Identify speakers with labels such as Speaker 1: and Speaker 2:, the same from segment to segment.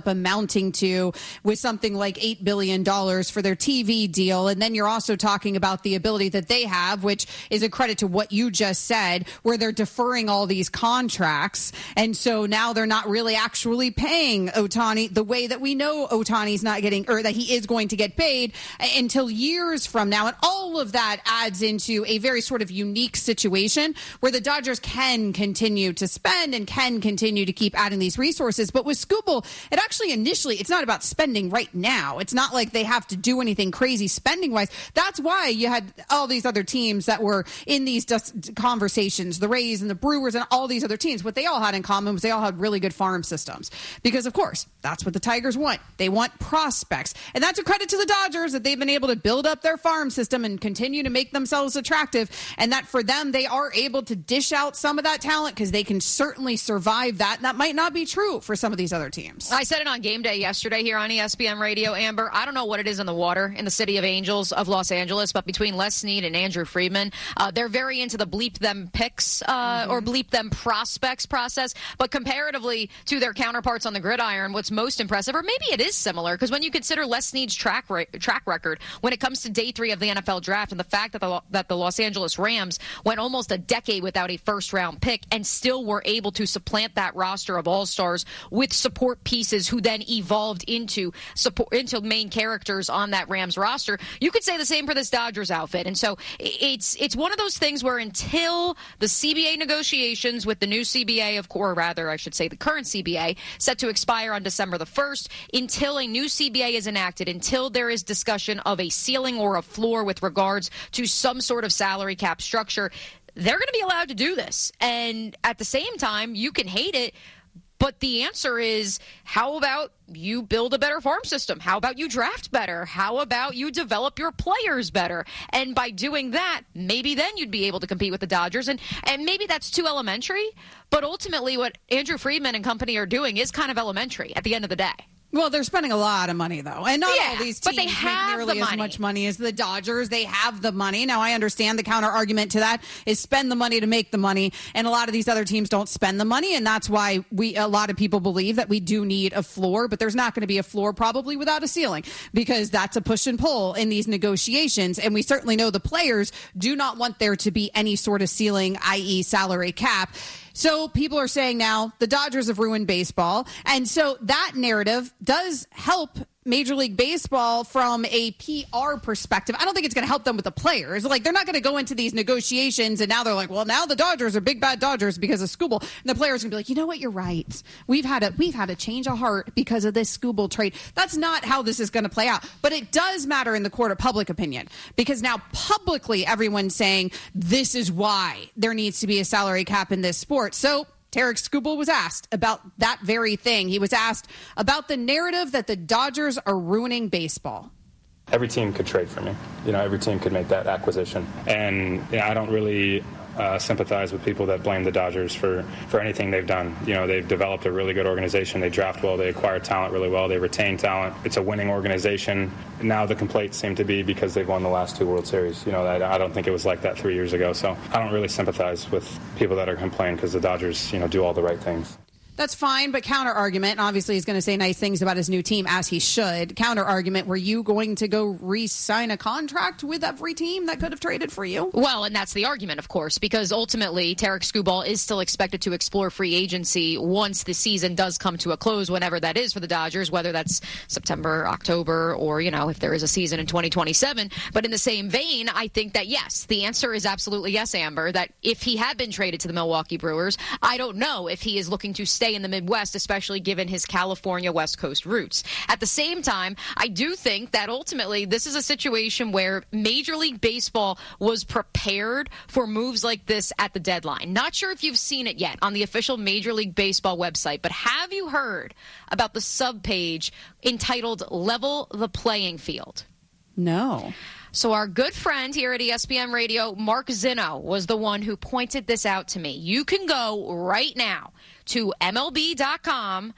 Speaker 1: up amounting to with something like $8 billion for their TV deal. And then you're also talking about the ability that they have, which is a credit to what you just said, where they're deferring all these contracts. And so now they're not really actually paying Ohtani the way that we know Ohtani's not getting, or that he is going to get paid until years from now. And all of that adds into a very sort of unique situation where the Dodgers can continue to spend and can continue to keep adding these resources. But with Skubal, it actually initially, it's not about spending right now. It's not like they have to do anything crazy spending wise. That's why you had all these other teams that were in these conversations, the Rays and the Brewers and all these other teams. What they all had in common was they all had really good farm systems, because of course that's what the Tigers want. They want prospects, and that's a credit to the Dodgers that they've been able to build up their farm system and continue to make themselves attractive, and that for them they are able to dish out some of that talent because they can certainly survive that. And that might not be true for some of these other teams.
Speaker 2: I said it on Game Day yesterday here on ESPN Radio, Amber. I don't know what it is in the water in the City of Angels of Los Angeles, but between Les Snead and Andrew Friedman, they're very into the bleep them picks or bleep them prospects process. But comparatively to their counterparts on the gridiron, what's most impressive, or maybe it is similar, because when you consider Les Snead's track record when it comes to day 3 of the NFL draft, and the fact that the Los Angeles Rams went almost a decade without a first-round pick and still were able to supplant that roster of all-stars with support pieces who then evolved into main characters on that Rams roster, you could say the same for this Dodgers outfit. And so it's one of those things where until the CBA negotiations with the new CBA, or rather I should say the current CBA, set to expire on December the 1st, until a new CBA is enacted, until there is discussion of a ceiling or a floor with regards to some sort of salary cap structure, they're going to be allowed to do this. And at the same time, you can hate it, but the answer is, how about you build a better farm system? How about you draft better? How about you develop your players better? And by doing that, maybe then you'd be able to compete with the Dodgers. And maybe that's too elementary, but ultimately what Andrew Friedman and company are doing is kind of elementary at the end of the day.
Speaker 1: Well, they're spending a lot of money, though. And not all these teams make nearly as much money as the Dodgers. They have the money. Now, I understand the counter argument to that is spend the money to make the money. And a lot of these other teams don't spend the money. And that's why a lot of people believe that we do need a floor. But there's not going to be a floor probably without a ceiling, because that's a push and pull in these negotiations. And we certainly know the players do not want there to be any sort of ceiling, i.e. salary cap. So people are saying now the Dodgers have ruined baseball. And so that narrative does help Major League Baseball from a PR perspective. I don't think it's going to help them with the players. Like, they're not going to go into these negotiations and now they're like, well, now the Dodgers are big bad Dodgers because of Skubal. And the players are going to be like, you know what, you're right. We've had a change of heart because of this Skubal trade. That's not how this is going to play out. But it does matter in the court of public opinion, because now publicly everyone's saying this is why there needs to be a salary cap in this sport. So Tarik Skubal was asked about that very thing. He was asked about the narrative that the Dodgers are ruining baseball.
Speaker 3: Every team could trade for me. Every team could make that acquisition. And I don't really sympathize with people that blame the Dodgers for anything they've done. They've developed a really good organization. They draft well. They acquire talent really well. They retain talent. It's a winning organization. Now the complaints seem to be because they've won the last 2 World Series. I don't think it was like that 3 years ago. So I don't really sympathize with people that are complaining because the Dodgers, do all the right things.
Speaker 1: That's fine, but counter argument, obviously he's going to say nice things about his new team, as he should. Counter argument, were you going to go re-sign a contract with every team that could have traded for you?
Speaker 2: Well, and that's the argument, of course, because ultimately Tarik Skubal is still expected to explore free agency once the season does come to a close, whenever that is for the Dodgers, whether that's September, October, or, if there is a season in 2027. But in the same vein, I think that, yes, the answer is absolutely yes, Amber, that if he had been traded to the Milwaukee Brewers, I don't know if he is looking to stay in the Midwest, especially given his California West Coast roots. At the same time, I do think that ultimately this is a situation where Major League Baseball was prepared for moves like this at the deadline. Not sure if you've seen it yet on the official Major League Baseball website, but have you heard about the subpage entitled Level the Playing Field?
Speaker 1: No.
Speaker 2: So our good friend here at ESPN Radio, Mark Zinno, was the one who pointed this out to me. You can go right now to MLB.com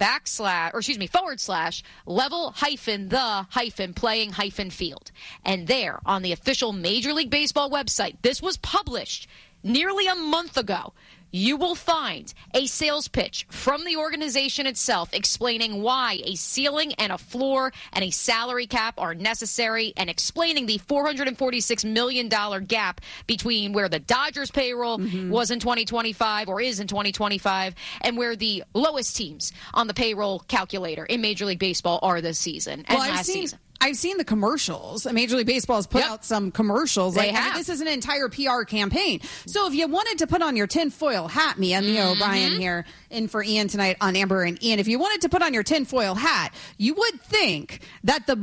Speaker 2: /level-the-playing-field. And there on the official Major League Baseball website, this was published nearly a month ago. you will find a sales pitch from the organization itself explaining why a ceiling and a floor and a salary cap are necessary, and explaining the $446 million gap between where the Dodgers payroll was in 2025 or is in 2025 and where the lowest teams on the payroll calculator in Major League Baseball are this season and last season.
Speaker 1: I've seen the commercials. Major League Baseball has put out some commercials. This is an entire PR campaign. So if you wanted to put on your tinfoil hat, Mia O'Brien here in for Ian tonight on Amber and Ian, if you wanted to put on your tinfoil hat, you would think that the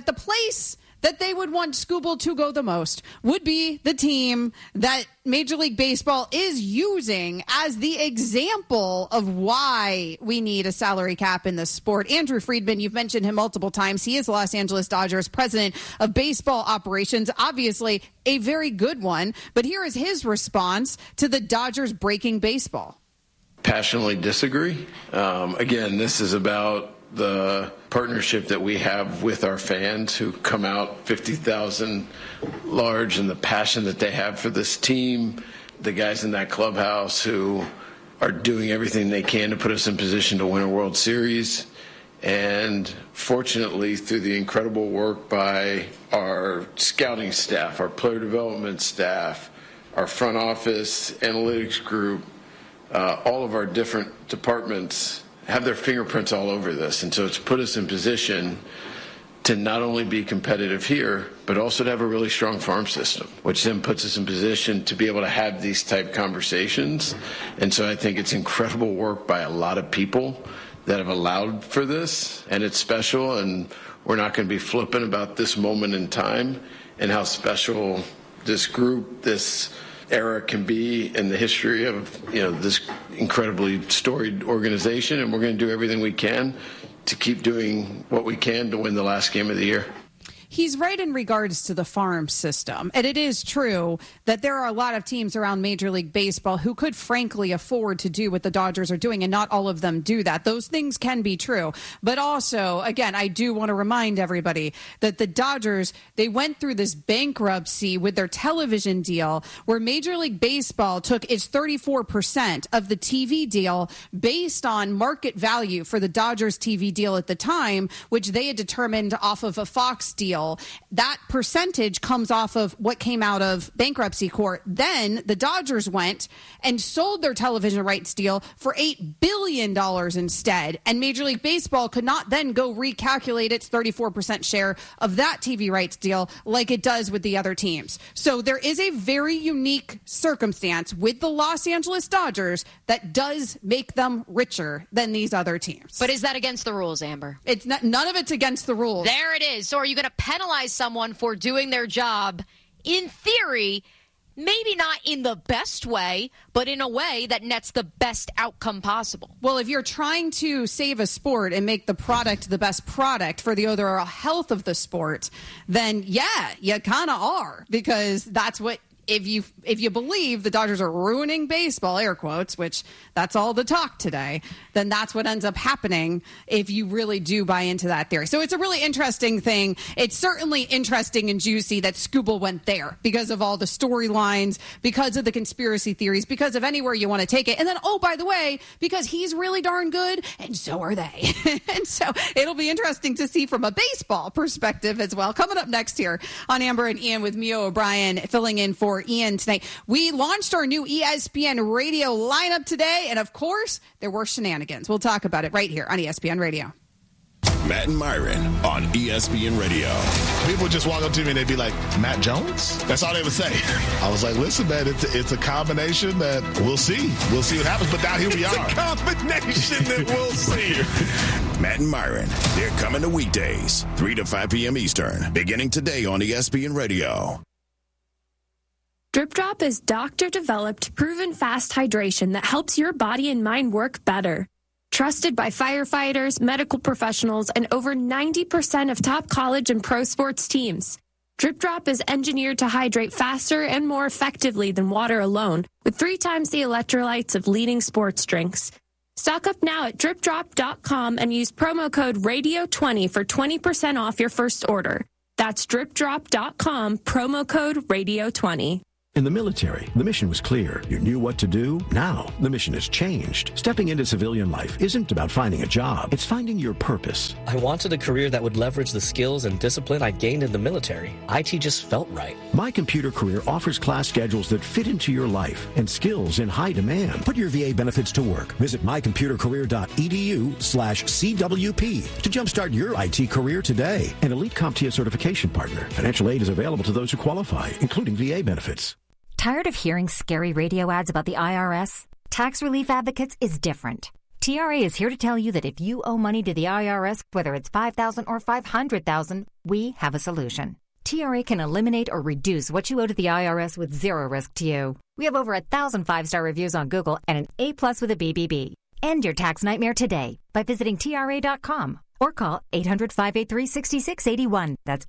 Speaker 1: place that they would want Skubal to go the most would be the team that Major League Baseball is using as the example of why we need a salary cap in this sport. Andrew Friedman, you've mentioned him multiple times. He is the Los Angeles Dodgers president of baseball operations, obviously a very good one. But here is his response to the Dodgers breaking baseball.
Speaker 4: Passionately disagree. Again, this is about the partnership that we have with our fans who come out 50,000 large, and the passion that they have for this team, the guys in that clubhouse who are doing everything they can to put us in position to win a World Series. And fortunately, through the incredible work by our scouting staff, our player development staff, our front office analytics group, all of our different departments have their fingerprints all over this. And so it's put us in position to not only be competitive here, but also to have a really strong farm system, which then puts us in position to be able to have these type conversations. And so I think it's incredible work by a lot of people that have allowed for this, and it's special, and we're not going to be flippant about this moment in time and how special this group, this era can be in the history of this incredibly storied organization, and we're going to do everything we can to keep doing what we can to win the last game of the year.
Speaker 1: He's right in regards to the farm system. And it is true that there are a lot of teams around Major League Baseball who could frankly afford to do what the Dodgers are doing, and not all of them do that. Those things can be true. But also, again, I do want to remind everybody that the Dodgers, they went through this bankruptcy with their television deal where Major League Baseball took its 34% of the TV deal based on market value for the Dodgers TV deal at the time, which they had determined off of a Fox deal. That percentage comes off of what came out of bankruptcy court. Then the Dodgers went and sold their television rights deal for $8 billion instead. And Major League Baseball could not then go recalculate its 34% share of that TV rights deal like it does with the other teams. So there is a very unique circumstance with the Los Angeles Dodgers that does make them richer than these other teams.
Speaker 2: But is that against the rules, Amber?
Speaker 1: It's not, none of it's against the rules.
Speaker 2: There it is. So are you going to penalize someone for doing their job, in theory, maybe not in the best way, but in a way that nets the best outcome possible?
Speaker 1: Well, if you're trying to save a sport and make the product the best product for the overall health of the sport, then yeah, you kind of are, because that's what, if you believe the Dodgers are ruining baseball, air quotes, which that's all the talk today, then that's what ends up happening if you really do buy into that theory. So it's a really interesting thing. It's certainly interesting and juicy that Skubal went there because of all the storylines, because of the conspiracy theories, because of anywhere you want to take it. And then, oh, by the way, because he's really darn good, and so are they. And so it'll be interesting to see from a baseball perspective as well. Coming up next here on Amber and Ian with Mia O'Brien filling in for Ian tonight. We launched our new ESPN radio lineup today, and of course, there were shenanigans. We'll talk about it right here on ESPN Radio.
Speaker 5: Matt and Myron on ESPN Radio.
Speaker 6: People would just walk up to me and they'd be like, Matt Jones? That's all they would say. I was like, listen, man, it's a combination that we'll see. We'll see what happens, but now here we are.
Speaker 5: It's a combination that we'll see. Matt and Myron, they're coming to weekdays, 3 to 5 p.m. Eastern, beginning today on ESPN Radio.
Speaker 7: Drip Drop is doctor-developed, proven fast hydration that helps your body and mind work better. Trusted by firefighters, medical professionals, and over 90% of top college and pro sports teams. Drip Drop is engineered to hydrate faster and more effectively than water alone, with 3 times the electrolytes of leading sports drinks. Stock up now at dripdrop.com and use promo code RADIO20 for 20% off your first order. That's dripdrop.com, promo code RADIO20.
Speaker 8: In the military, the mission was clear. You knew what to do. Now, the mission has changed. Stepping into civilian life isn't about finding a job. It's finding your purpose.
Speaker 9: I wanted a career that would leverage the skills and discipline I gained in the military. IT just felt right.
Speaker 8: My Computer Career offers class schedules that fit into your life and skills in high demand. Put your VA benefits to work. Visit mycomputercareer.edu/CWP to jumpstart your IT career today. An elite CompTIA certification partner. Financial aid is available to those who qualify, including VA benefits.
Speaker 10: Tired of hearing scary radio ads about the IRS? Tax Relief Advocates is different. TRA is here to tell you that if you owe money to the IRS, whether it's $5,000 or $500,000, we have a solution. TRA can eliminate or reduce what you owe to the IRS with zero risk to you. We have over 1,000 5-star reviews on Google and an A+ with a BBB. End your tax nightmare today by visiting TRA.com or call 800-583-6681. That's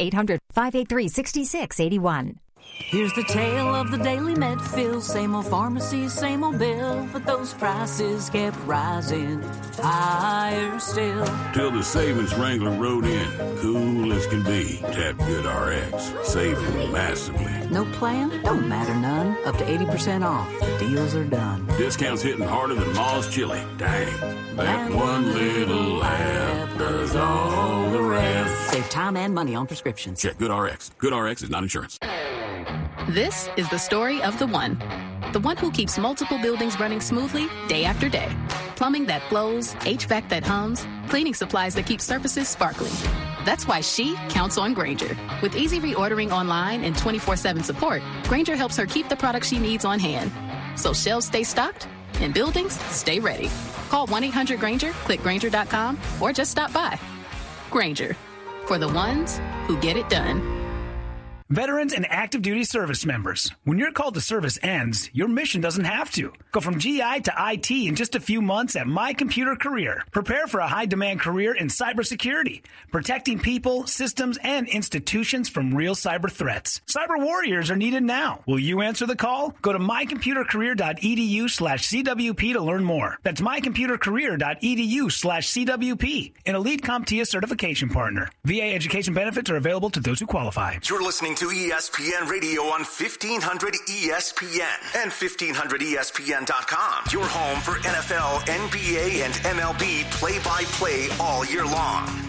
Speaker 10: 800-583-6681.
Speaker 11: Here's the tale of the daily Medfield. Same old pharmacy, same old bill, but those prices kept rising higher still.
Speaker 12: Till the savings wrangler rode in, cool as can be. Tap GoodRx, saving massively.
Speaker 11: No plan? Don't matter none. Up to 80% off. Deals are done.
Speaker 12: Discounts hitting harder than Ma's chili. Dang, that one little app does all the rest.
Speaker 11: Save time and money on prescriptions.
Speaker 12: Check GoodRx. GoodRx is not insurance.
Speaker 13: This is the story of the one who keeps multiple buildings running smoothly day after day. Plumbing that flows, HVAC that hums, cleaning supplies that keep surfaces sparkling. That's why she counts on Grainger. With easy reordering online and 24/7 support, Grainger helps her keep the products she needs on hand. So shelves stay stocked and buildings stay ready. Call 1-800-GRAINGER, click Grainger.com, or just stop by. Grainger, for the ones who get it done.
Speaker 14: Veterans and active duty service members, when your call to service ends, your mission doesn't have to. Go from GI to IT in just a few months at My Computer Career. Prepare for a high-demand career in cybersecurity, protecting people, systems, and institutions from real cyber threats. Cyber warriors are needed now. Will you answer the call? Go to mycomputercareer.edu/CWP to learn more. That's mycomputercareer.edu/CWP, an elite CompTIA certification partner. VA education benefits are available to those who qualify.
Speaker 15: You're listening to ESPN Radio on 1500 ESPN and 1500ESPN.com. Your home for NFL, NBA, and MLB play-by-play all year long.